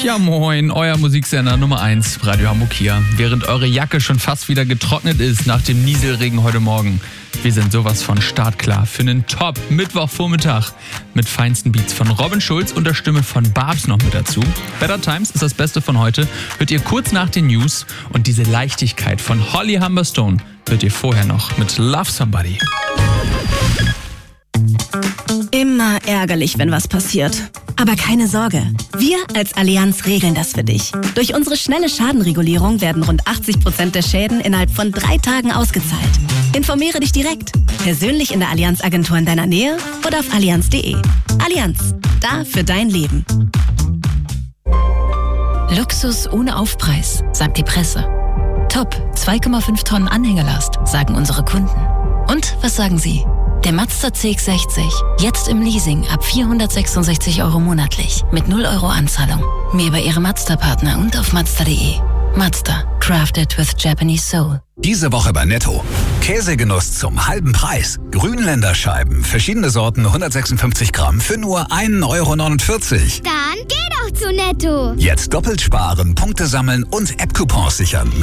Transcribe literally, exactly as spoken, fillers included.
Ja moin, euer Musiksender Nummer eins, Radio Hamburg hier. Während eure Jacke schon fast wieder getrocknet ist nach dem Nieselregen heute Morgen. Wir sind sowas von startklar für einen Top-Mittwochvormittag mit feinsten Beats von Robin Schulz und der Stimme von Babs noch mit dazu. Better Times ist das Beste von heute, hört ihr kurz nach den News und diese Leichtigkeit von Holly Humberstone hört ihr vorher noch mit Love Somebody. Immer ärgerlich, wenn was passiert. Aber keine Sorge, wir als Allianz regeln das für dich. Durch unsere schnelle Schadenregulierung werden rund achtzig Prozent der Schäden innerhalb von drei Tagen ausgezahlt. Informiere dich direkt, persönlich in der Allianz-Agentur in deiner Nähe oder auf allianz punkt de. Allianz, da für dein Leben. Luxus ohne Aufpreis, sagt die Presse. Top, zwei Komma fünf Tonnen Anhängerlast, sagen unsere Kunden. Und was sagen Sie? Der Mazda C X sechzig, jetzt im Leasing ab vierhundertsechsundsechzig Euro monatlich mit null Euro Anzahlung. Mehr bei Ihrem Mazda-Partner und auf mazda punkt de. Mazda, crafted with Japanese soul. Diese Woche bei Netto. Käsegenuss zum halben Preis. Grünländer Scheiben, verschiedene Sorten, hundertsechsundfünfzig Gramm für nur ein Euro neunundvierzig. Dann geh doch zu Netto. Jetzt doppelt sparen, Punkte sammeln und App-Coupons sichern.